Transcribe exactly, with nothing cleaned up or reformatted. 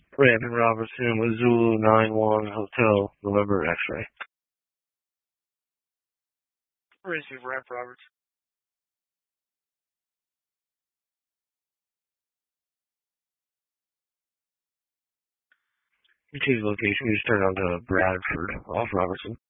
Raven Robertson with Zulu nine one Hotel November X-ray. Receive Ramp Roberts. You change location, you just turn on to Bradford off Robertson.